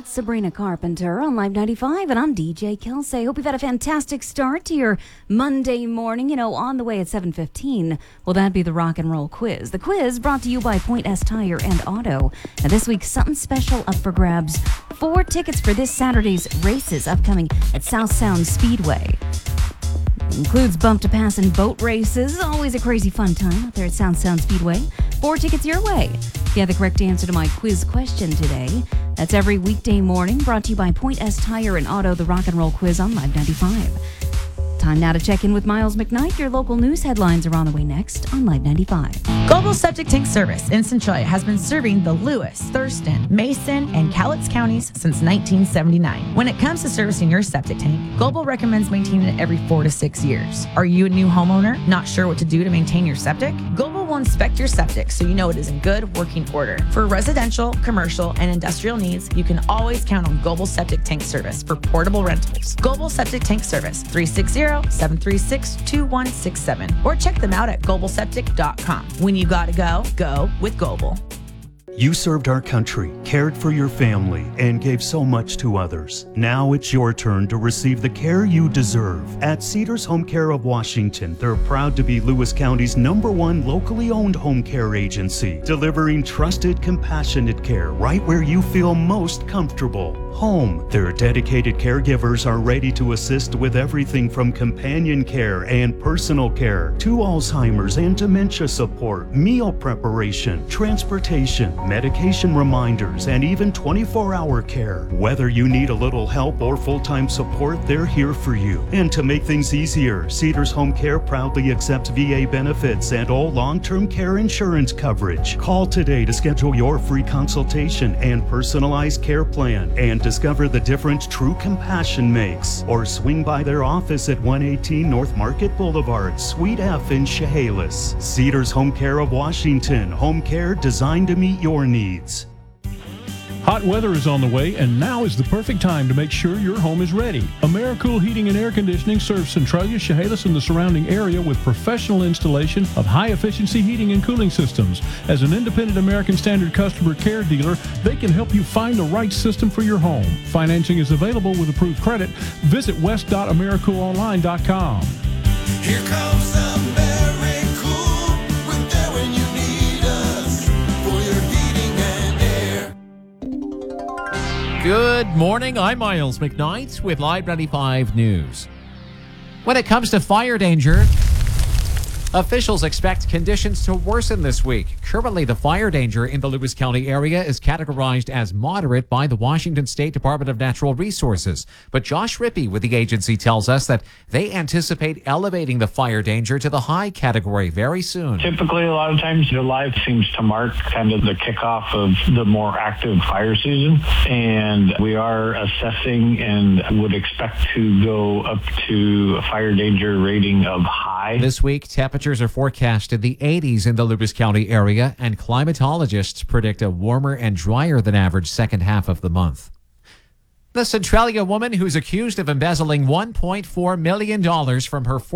It's Sabrina Carpenter on Live 95, and I'm DJ Kelsey. Hope you've had a fantastic start to your Monday morning. On the way at 7:15, will that be the rock and roll quiz? The quiz brought to you by Point S Tire and Auto. And this week, something special up for grabs. 4 tickets for this Saturday's races upcoming at South Sound Speedway. Includes bump to pass and boat races. Always a crazy fun time out there at South Sound Speedway. 4 tickets your way. If you have the correct answer to my quiz question today, that's every weekday morning, brought to you by Point S Tire and Auto, the rock and roll quiz on Live 95. Time now to check in with Miles McKnight. Your local news headlines are on the way next on Live 95. Global Septic Tank Service in Centralia has been serving the Lewis, Thurston, Mason, and Cowlitz counties since 1979. When it comes to servicing your septic tank, Global recommends maintaining it every 4 to 6 years. Are you a new homeowner, not sure what to do to maintain your septic? Global will inspect your septic so you know it is in good working order. For residential, commercial, and industrial needs, you can always count on Global Septic Tank Service for portable rentals. Global Septic Tank Service, 360-736-2167, or check them out at globalseptic.com. When you gotta go, go with Global. You served our country, cared for your family, and gave so much to others. Now it's your turn to receive the care you deserve. At Cedars Home Care of Washington, they're proud to be Lewis County's #1 locally owned home care agency, delivering trusted, compassionate care right where you feel most comfortable. Home. Their dedicated caregivers are ready to assist with everything from companion care and personal care to Alzheimer's and dementia support, meal preparation, transportation, medication reminders, and even 24-hour care. Whether you need a little help or full-time support, they're here for you. And to make things easier, Cedars Home Care proudly accepts VA benefits and all long-term care insurance coverage. Call today to schedule your free consultation and personalized care plan and discover the difference true compassion makes. Or swing by their office at 118 North Market Boulevard, Suite F in Chehalis. Cedars Home Care of Washington. Home care designed to meet your needs. Hot weather is on the way, and now is the perfect time to make sure your home is ready. AmeriCool Heating and Air Conditioning serves Centralia, Chehalis, and the surrounding area with professional installation of high-efficiency heating and cooling systems. As an independent American Standard customer care dealer, they can help you find the right system for your home. Financing is available with approved credit. Visit west.americoolonline.com. Here comes AmeriCool. We're there when you need us for your heating and air. Good morning, I'm Miles McKnight with Live 95 News. When it comes to fire danger, officials expect conditions to worsen this week. Currently, the fire danger in the Lewis County area is categorized as moderate by the Washington State Department of Natural Resources. But Josh Rippey with the agency tells us that they anticipate elevating the fire danger to the high category very soon. Typically, a lot of times, July seems to mark kind of the kickoff of the more active fire season. And we are assessing and would expect to go up to a fire danger rating of high. This week, temperatures are forecast in the 80s in the Lewis County area, and climatologists predict a warmer and drier than average second half of the month. The Centralia woman who's accused of embezzling $1.4 million from her